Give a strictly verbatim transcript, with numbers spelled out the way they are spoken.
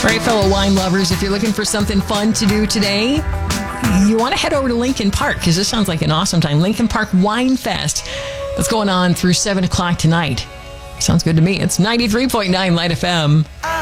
All right, fellow wine lovers, if you're looking for something fun to do today, you want to head over to Lincoln Park because this sounds like an awesome time. Lincoln Park Wine Fest. That's going on through seven o'clock tonight. Sounds good to me. It's ninety-three point nine Light F M.